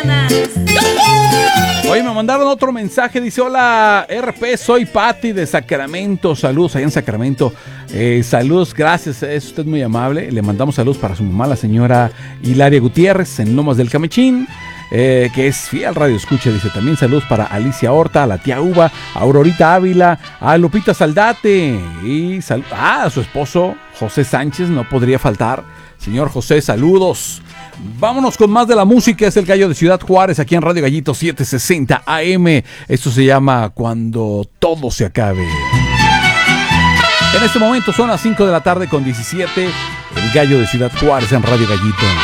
Hoy me mandaron otro mensaje, dice: hola RP, soy Patti de Sacramento, saludos allá en Sacramento. Saludos, gracias, es usted muy amable. Le mandamos saludos para su mamá, la señora Hilaria Gutiérrez, en Lomas del Camechín, que es fiel radio escucha. Dice también saludos para Alicia Horta, a la tía Uva, a Aurorita Ávila, a Lupita Saldate y a su esposo José Sánchez, no podría faltar. Señor José, saludos. Vámonos con más de la música. Es el Gallo de Ciudad Juárez, aquí en Radio Gallito 760 AM. Esto se llama Cuando Todo Se Acabe. En este momento son las 5 de la tarde con 17. El Gallo de Ciudad Juárez en Radio Gallito.